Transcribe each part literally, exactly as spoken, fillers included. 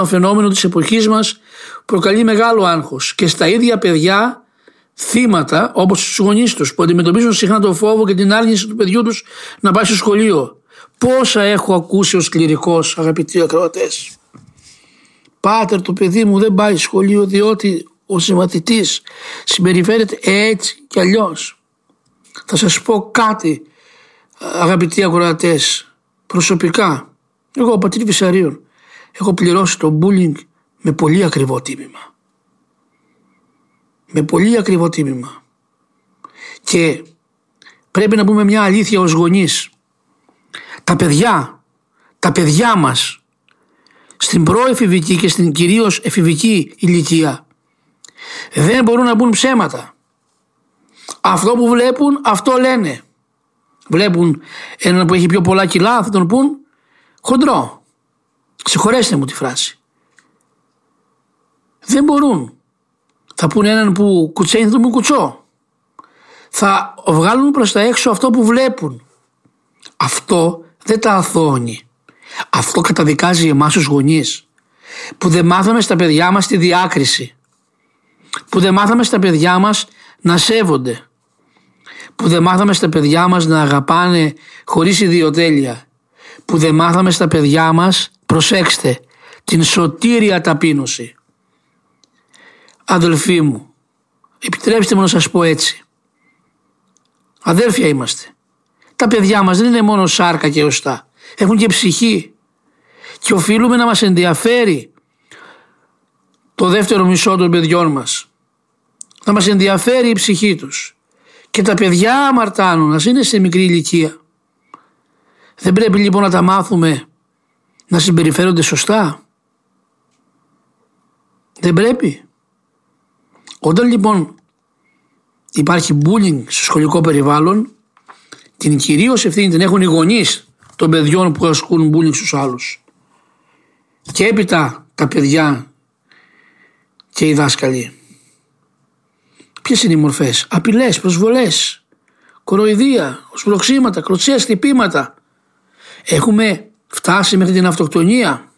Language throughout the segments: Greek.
φαινόμενο της εποχής μας προκαλεί μεγάλο άγχος και στα ίδια παιδιά θύματα, όπως στους γονείς τους, που αντιμετωπίζουν συχνά το φόβο και την άρνηση του παιδιού τους να πάει στο σχολείο. Πόσα έχω ακούσει ως κληρικός, αγαπητοί ακροατές. Πάτερ, το παιδί μου δεν πάει σχολείο διότι ο συμμαθητής συμπεριφέρεται έτσι κι αλλιώς. Θα σας πω κάτι, αγαπητοί ακροατές, προσωπικά. Εγώ, ο πατήρ Βυσαρίων, έχω πληρώσει το bullying με πολύ ακριβό τίμημα. Με πολύ ακριβό τίμημα. Και πρέπει να πούμε μια αλήθεια ως γονείς. Τα παιδιά, τα παιδιά μας, στην προεφηβική και στην κυρίως εφηβική ηλικία, δεν μπορούν να πούν ψέματα. Αυτό που βλέπουν, αυτό λένε. Βλέπουν έναν που έχει πιο πολλά κιλά, θα τον πούν χοντρό. Συγχωρέστε μου τη φράση. Δεν μπορούν. Θα πούν έναν που κουτσένει, θα τον πούν κουτσό. Θα βγάλουν προς τα έξω αυτό που βλέπουν. Αυτό δεν τα αθώνει. Αυτό καταδικάζει εμάς τους γονείς, που δεν μάθαμε στα παιδιά μας τη διάκριση, που δεν μάθαμε στα παιδιά μας να σέβονται, που δεν μάθαμε στα παιδιά μας να αγαπάνε χωρίς ιδιοτέλεια, που δεν μάθαμε στα παιδιά μας, προσέξτε, την σωτήρια ταπείνωση. Αδελφοί μου, επιτρέψτε μου να σας πω έτσι. Αδέρφια είμαστε. Τα παιδιά μας δεν είναι μόνο σάρκα και οστά. Έχουν και ψυχή. Και οφείλουμε να μας ενδιαφέρει το δεύτερο μισό των παιδιών μας. Να μας ενδιαφέρει η ψυχή τους. Και τα παιδιά αμαρτάνουν, ας είναι σε μικρή ηλικία. Δεν πρέπει λοιπόν να τα μάθουμε να συμπεριφέρονται σωστά. Δεν πρέπει. Όταν λοιπόν υπάρχει bullying στο σχολικό περιβάλλον, την κυρίως ευθύνη την έχουν οι γονείς των παιδιών που ασκούν bullying στους άλλους. Και έπειτα τα παιδιά και οι δάσκαλοι. Ποιες είναι οι μορφές? Απειλές, προσβολές, κοροϊδία, σπροξήματα, κλωτσίες, χτυπήματα. Έχουμε φτάσει μέχρι την αυτοκτονία.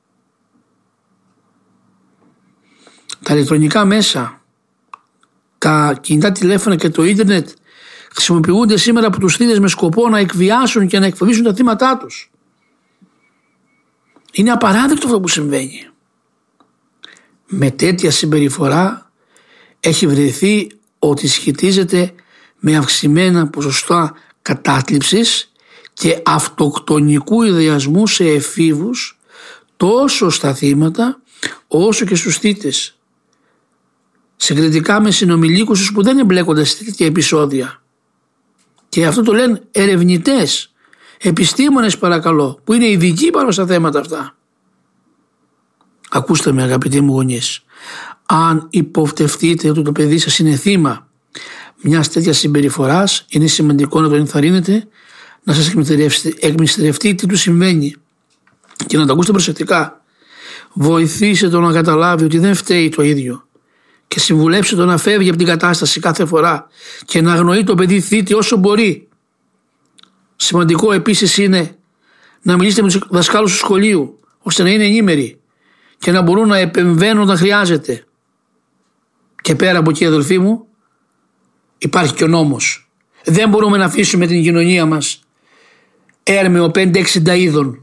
Τα ηλεκτρονικά μέσα, τα κινητά τηλέφωνα και το ίντερνετ χρησιμοποιούνται σήμερα από τους θύτες με σκοπό να εκβιάσουν και να εκφοβήσουν τα θύματά τους. Είναι απαράδεκτο αυτό που συμβαίνει. Με τέτοια συμπεριφορά έχει βρεθεί ότι σχετίζεται με αυξημένα ποσοστά κατάθλιψης και αυτοκτονικού ιδεασμού σε εφήβους, τόσο στα θύματα όσο και στους θύτες. Συγκριτικά με συνομιλίκους τους που δεν εμπλέκονται σε τέτοια επεισόδια. Και αυτό το λένε ερευνητές, επιστήμονες παρακαλώ, που είναι ειδικοί πάνω στα θέματα αυτά. Ακούστε με αγαπητοί μου γονείς, αν υποπτευτείτε ότι το παιδί σας είναι θύμα μιας τέτοιας συμπεριφοράς, είναι σημαντικό να το ενθαρρύνετε, να σας εκμυστηρευτεί τι του συμβαίνει και να το ακούσετε προσεκτικά. Βοηθήστε το να καταλάβει ότι δεν φταίει το ίδιο και συμβουλέψτε το να φεύγει από την κατάσταση κάθε φορά και να αγνοεί το παιδί θήτη όσο μπορεί. Σημαντικό επίσης είναι να μιλήσετε με τους δασκάλους του σχολείου ώστε να είναι ενήμεροι και να μπορούν να επεμβαίνουν όταν χρειάζεται. Και πέρα από εκεί, αδελφοί μου, υπάρχει και ο νόμος. Δεν μπορούμε να αφήσουμε την κοινωνία μας έρμεο πέντε έξι είδων,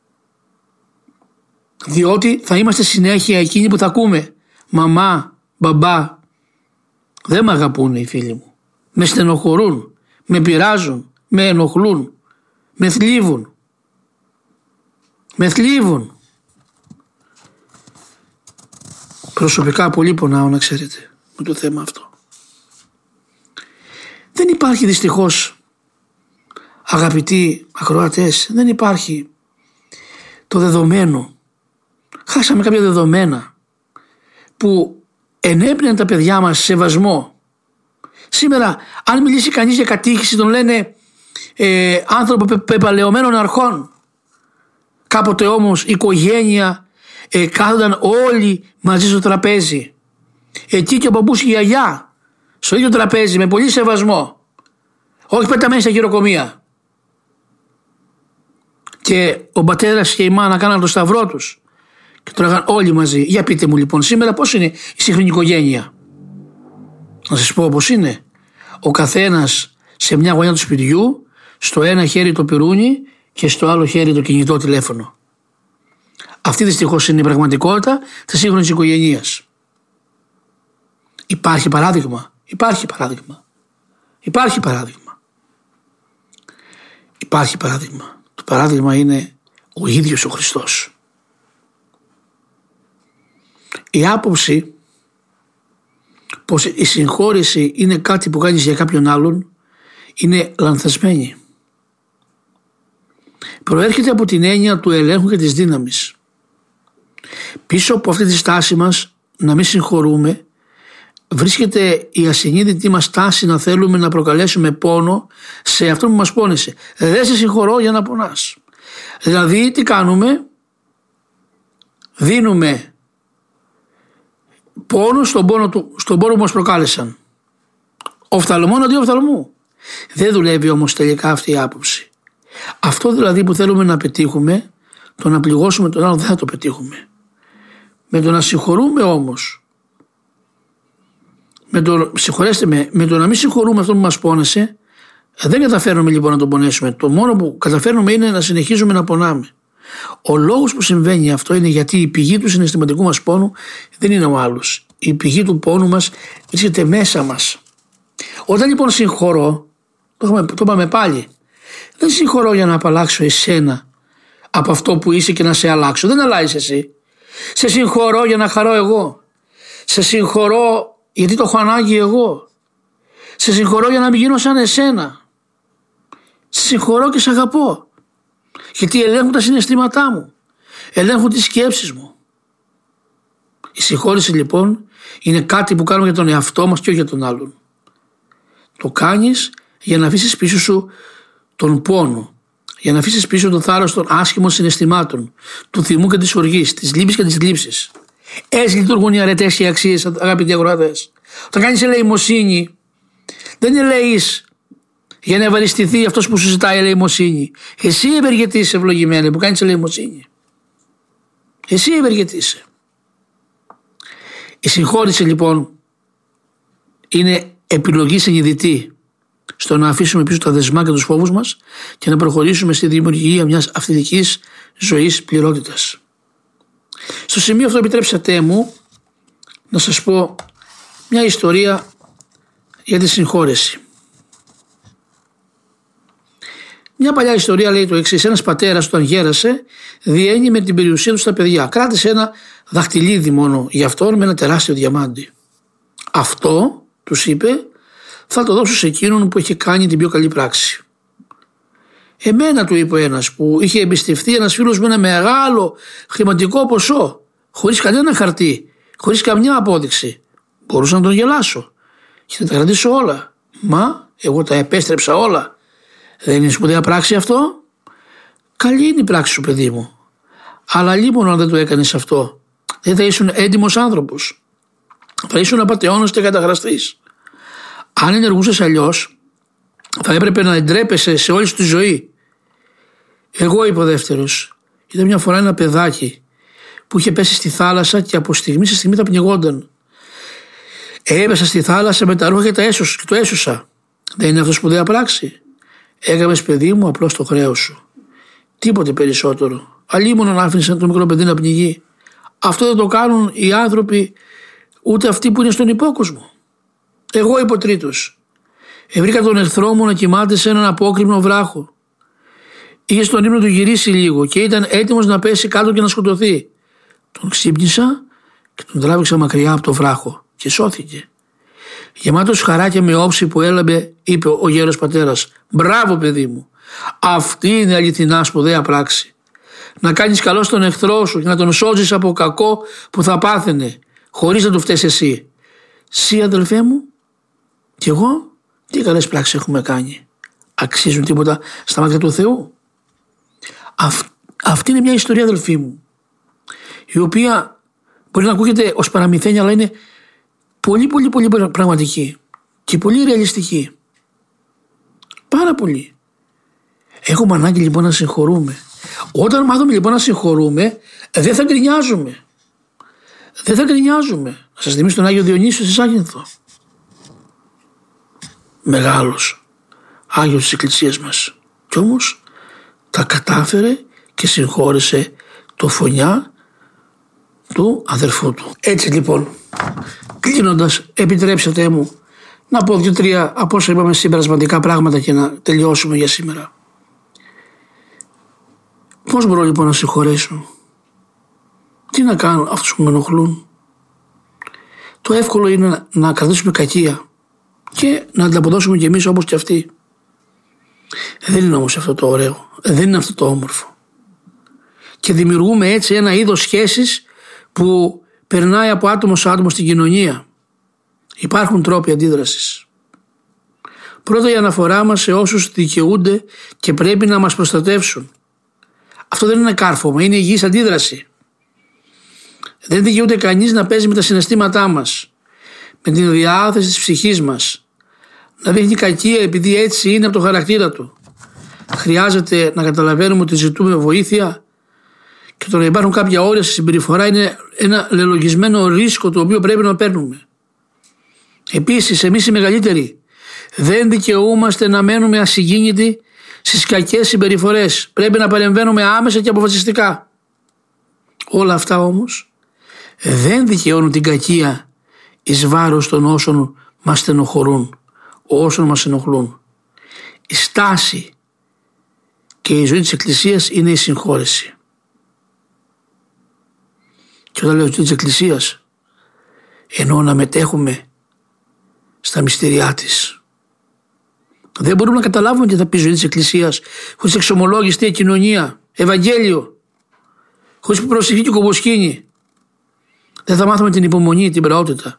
διότι θα είμαστε συνέχεια εκείνοι που θα ακούμε μαμά, μπαμπά, δεν με αγαπούν οι φίλοι μου, με στενοχωρούν, με πειράζουν, με ενοχλούν, με θλίβουν, με θλίβουν. Προσωπικά πολύ πονάω, να ξέρετε, με το θέμα αυτό. Δεν υπάρχει δυστυχώς, αγαπητοί ακροατές, δεν υπάρχει το δεδομένο. Χάσαμε κάποια δεδομένα που ενέπνεαν τα παιδιά μας σεβασμό. Σήμερα αν μιλήσει κανείς για κατήχηση τον λένε ε, άνθρωπο πεπαλαιωμένων αρχών. Κάποτε όμως η οικογένεια ε, κάθονταν όλοι μαζί στο τραπέζι. Εκεί και ο μπαμπούς και η γιαγιά στο ίδιο τραπέζι με πολύ σεβασμό. Όχι πεταμένοι στα χειροκομεία. Και ο πατέρας και η μάνα κάναν το σταυρό τους και τρώγαν όλοι μαζί. Για πείτε μου λοιπόν σήμερα πώς είναι η σύγχρονη οικογένεια. Να σας πω πώς είναι. Ο καθένας σε μια γωνιά του σπιτιού, στο ένα χέρι το πυρούνι και στο άλλο χέρι το κινητό τηλέφωνο. Αυτή δυστυχώς είναι η πραγματικότητα της σύγχρονης οικογένειας. Υπάρχει παράδειγμα. Υπάρχει παράδειγμα. Υπάρχει παράδειγμα. Υπάρχει παράδειγμα. Το παράδειγμα είναι ο ίδιος ο Χριστός. Η άποψη πως η συγχώρεση είναι κάτι που κάνεις για κάποιον άλλον είναι λανθασμένη. Προέρχεται από την έννοια του ελέγχου και της δύναμης. Πίσω από αυτή τη στάση μας να μην συγχωρούμε βρίσκεται η ασυνείδητη μας τάση να θέλουμε να προκαλέσουμε πόνο σε αυτό που μας πόνεσε. Δεν σε συγχωρώ για να πονάς. Δηλαδή τι κάνουμε? Δίνουμε πόνο στον πόνο, του, στον πόνο που μας προκάλεσαν. Οφθαλμόν αντί οφθαλμού. Δεν δουλεύει όμως τελικά αυτή η άποψη. Αυτό δηλαδή που θέλουμε να πετύχουμε, το να πληγώσουμε τον άλλο, δεν θα το πετύχουμε. Με το να συγχωρούμε όμως, με το, συγχωρέστε με, με το να μην συγχωρούμε αυτό που μας πόνεσε, δεν καταφέρνουμε λοιπόν να τον πονέσουμε. Το μόνο που καταφέρνουμε είναι να συνεχίζουμε να πονάμε. Ο λόγος που συμβαίνει αυτό είναι γιατί η πηγή του συναισθηματικού μας πόνου δεν είναι ο άλλος. Η πηγή του πόνου μας βρίσκεται μέσα μας. Όταν λοιπόν συγχωρώ, το, έχουμε, το είπαμε πάλι, δεν συγχωρώ για να απαλλάξω εσένα από αυτό που είσαι και να σε αλλάξω. Δεν αλλάζεις εσύ. Σε συγχωρώ για να χαρώ εγώ. Σε συγχωρώ γιατί το έχω ανάγκη εγώ. Σε συγχωρώ για να μην γίνω σαν εσένα. Σε συγχωρώ και σε αγαπώ. Γιατί ελέγχουν τα συναισθήματά μου. Ελέγχουν τις σκέψεις μου. Η συγχώρηση λοιπόν είναι κάτι που κάνουμε για τον εαυτό μας και όχι για τον άλλον. Το κάνεις για να αφήσεις πίσω σου τον πόνο. Για να αφήσεις πίσω το θάρρος των άσχημων συναισθημάτων, του θυμού και της οργής, της λύπης και της θλίψης. Έτσι λειτουργούν οι αρετές και οι αξίες, αγαπητοί ακροατές. Όταν κάνεις ελεημοσύνη, δεν ελεείς για να ευαριστηθεί αυτός που σου ζητάει ελεημοσύνη. Εσύ ευεργετείσαι, ευλογημένη, που κάνεις ελεημοσύνη. Εσύ ευεργετείσαι. Η συγχώρηση λοιπόν είναι επιλογή συνειδητή στο να αφήσουμε πίσω τα δεσμά και τους φόβους μας και να προχωρήσουμε στη δημιουργία μιας αυθεντικής ζωής πληρότητας. Στο σημείο αυτό επιτρέψατε μου να σας πω μια ιστορία για τη συγχώρεση. Μια παλιά ιστορία λέει το εξής: ένας πατέρας όταν γέρασε διένει με την περιουσία του στα παιδιά. Κράτησε ένα δαχτυλίδι μόνο για αυτόν με ένα τεράστιο διαμάντι. Αυτό, τους είπε, θα το δώσω σε εκείνον που είχε κάνει την πιο καλή πράξη. Εμένα, του είπε ένας που είχε εμπιστευτεί ένας φίλος με ένα μεγάλο χρηματικό ποσό, χωρίς κανένα χαρτί, χωρίς καμιά απόδειξη. Μπορούσα να τον γελάσω και να τα κρατήσω όλα. Μα εγώ τα επέστρεψα όλα. Δεν είναι σπουδαία πράξη αυτό? Καλή είναι η πράξη σου, παιδί μου. Αλλά λίμωνο αν δεν το έκανες αυτό. Δεν θα ήσουν έντιμος άνθρωπος. Θα ήσουν απατεώνας και καταχραστής. Αν ενεργούσες αλλιώς, θα έπρεπε να εντρέπεσαι σε όλη σου τη ζωή. Εγώ, είπε ο δεύτερος, είδα μια φορά ένα παιδάκι που είχε πέσει στη θάλασσα και από στιγμή σε στιγμή θα πνιγόταν. Έπεσα στη θάλασσα με τα ρούχα και, τα έσωσα, και το έσωσα. Δεν είναι αυτό σπουδαία πράξη? Έκαμες, παιδί μου, απλώς το χρέος σου. Τίποτε περισσότερο. Αλλήμον να άφηνες το μικρό παιδί να πνιγεί. Αυτό δεν το κάνουν οι άνθρωποι, ούτε αυτοί που είναι στον υπόκοσμο. Εγώ, είπε ο τρίτος, βρήκα τον εχθρό μου να κοιμάται σε έναν απόκρημνο βράχο. Είχε στον ύπνο του γυρίσει λίγο και ήταν έτοιμος να πέσει κάτω και να σκοτωθεί. Τον ξύπνησα και τον τράβηξα μακριά από το βράχο και σώθηκε. Γεμάτος χαρά και με όψη που έλαμπε, είπε ο γέρος πατέρας: μπράβο, παιδί μου, αυτή είναι αληθινά σπουδαία πράξη. Να κάνεις καλό στον εχθρό σου και να τον σώζεις από κακό που θα πάθαινε, χωρίς να του φταίς εσύ. Συ, αδελφέ μου, κι εγώ, τι καλές πράξεις έχουμε κάνει? Αξίζουν τίποτα στα μάτια του Θεού? Αυ, αυτή είναι μια ιστορία, αδελφοί μου, η οποία μπορεί να ακούγεται ως παραμυθένια, αλλά είναι πολύ πολύ πολύ πραγματική και πολύ ρεαλιστική. Πάρα πολύ. Έχουμε ανάγκη λοιπόν να συγχωρούμε. Όταν μάθουμε λοιπόν να συγχωρούμε, δεν θα γκρινιάζουμε. Δεν θα γκρινιάζουμε. Να σας θυμίσω τον Άγιο Διονύσιο στη Σάκυνθο. Μεγάλος Άγιος της Εκκλησίας μας. Κι όμως τα κατάφερε και συγχώρεσε το φωνιά του αδερφού του. Έτσι λοιπόν, κλείνοντας, επιτρέψτε μου να πω δύο-τρία από όσα είπαμε συμπερασματικά πράγματα και να τελειώσουμε για σήμερα. Πώς μπορώ λοιπόν να συγχωρέσω? Τι να κάνω αυτούς που με ενοχλούν? Το εύκολο είναι να, να κρατήσουμε κακία και να ανταποδώσουμε κι εμείς όπως κι αυτοί. Δεν είναι όμως αυτό το ωραίο, δεν είναι αυτό το όμορφο. Και δημιουργούμε έτσι ένα είδος σχέσης που περνάει από άτομο σε άτομο στην κοινωνία. Υπάρχουν τρόποι αντίδρασης. Πρώτα η αναφορά μας σε όσους δικαιούνται και πρέπει να μας προστατεύσουν. Αυτό δεν είναι κάρφωμα, είναι υγιής αντίδραση. Δεν δικαιούται κανείς να παίζει με τα συναισθήματά μας, με την διάθεση της ψυχής μας, να δείχνει κακία επειδή έτσι είναι από το χαρακτήρα του. Χρειάζεται να καταλαβαίνουμε ότι ζητούμε βοήθεια και το να υπάρχουν κάποια όρια στη συμπεριφορά είναι ένα λελογισμένο ρίσκο το οποίο πρέπει να παίρνουμε. Επίσης, εμείς οι μεγαλύτεροι δεν δικαιούμαστε να μένουμε ασυγκίνητοι στις κακές συμπεριφορές. Πρέπει να παρεμβαίνουμε άμεσα και αποφασιστικά. Όλα αυτά όμως δεν δικαιώνουν την κακία εις βάρος των όσων μας στενοχωρούν, όσων μας ενοχλούν. Η στάση και η ζωή της Εκκλησίας είναι η συγχώρεση. Και όταν λέω ζωή της Εκκλησίας, εννοώ να μετέχουμε στα μυστήριά της. Δεν μπορούμε να καταλάβουμε τι θα πει η ζωή της Εκκλησίας χωρίς εξομολόγηση, θεία κοινωνία, Ευαγγέλιο, χωρίς προσευχή και κομποσκήνη. Δεν θα μάθουμε την υπομονή, την πραότητα.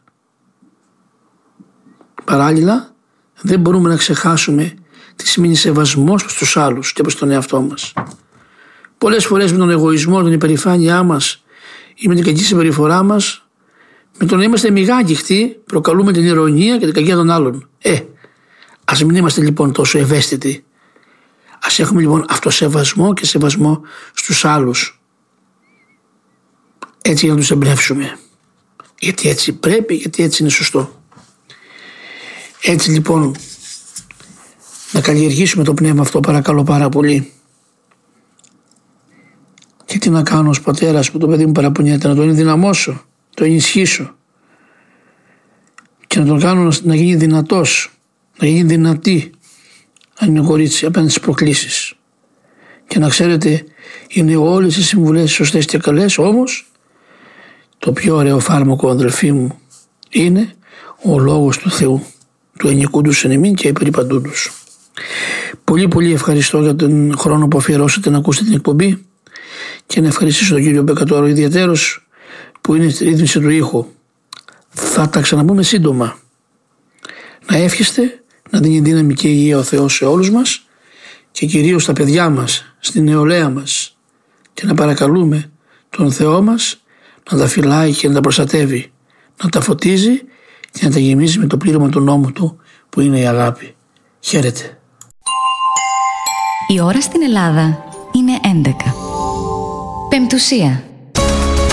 Παράλληλα, δεν μπορούμε να ξεχάσουμε τι σημαίνει σεβασμός προς τους άλλους και προς τον εαυτό μας. Πολλές φορές με τον εγωισμό, την υπερηφάνειά μας ή με την κακή συμπεριφορά μας, με το να είμαστε μιγά αγγιχτοί, προκαλούμε την ηρωνία και την κακία των άλλων. Ε, ας μην είμαστε λοιπόν τόσο ευαίσθητοι. Ας έχουμε λοιπόν αυτοσεβασμό και σεβασμό στους άλλους. Έτσι για να τους εμπνεύσουμε. Γιατί έτσι πρέπει, γιατί έτσι είναι σωστό. Έτσι λοιπόν να καλλιεργήσουμε το πνεύμα αυτό, παρακαλώ πάρα πολύ. Και τι να κάνω ως πατέρας που το παιδί μου παραπονιέται? Να τον ενδυναμώσω, το ενισχύσω και να τον κάνω να γίνει δυνατός, να γίνει δυνατή, αν είναι κορίτσι, απέναντι στις προκλήσεις. Και να ξέρετε, είναι όλες οι συμβουλές σωστές και καλές, όμως το πιο ωραίο φάρμακο, αδελφοί μου, είναι ο λόγος του Θεού, του ενικούντους εν ημίν και υπερηπαντούντους. Πολύ πολύ ευχαριστώ για τον χρόνο που αφιερώσατε να ακούσετε την εκπομπή και να ευχαριστήσω τον κύριο Μπεκατόρο ιδιαίτερος που είναι στη ρύθμιση του ήχου. Θα τα ξαναπούμε σύντομα. Να εύχεστε να δίνει δύναμη και υγεία ο Θεός σε όλους μας και κυρίως στα παιδιά μας, στην νεολαία μας, και να παρακαλούμε τον Θεό μας να τα φυλάει και να τα προστατεύει, να τα φωτίζει και να τα γεμίζει με το πλήρωμα του νόμου του που είναι η αγάπη. Χαίρετε. Η ώρα στην Ελλάδα είναι έντεκα. Πεμπτουσία.